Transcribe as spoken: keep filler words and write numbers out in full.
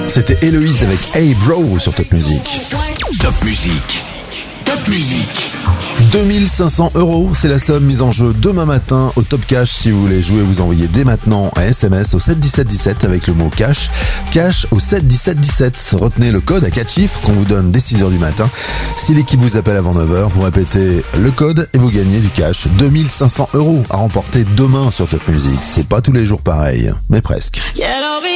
C'était Héloïse avec Hey Bro sur Top Music. Top Music. Top Music. deux mille cinq cents euros, c'est la somme mise en jeu demain matin au Top Cash. Si vous voulez jouer, vous envoyez dès maintenant un S M S au sept dix-sept dix-sept avec le mot cash. Cash au sept dix-sept dix-sept. Retenez le code à quatre chiffres qu'on vous donne dès six heures du matin. Si l'équipe vous appelle avant neuf heures, vous répétez le code et vous gagnez du cash. deux mille cinq cents euros à remporter demain sur Top Music. C'est pas tous les jours pareil, mais presque.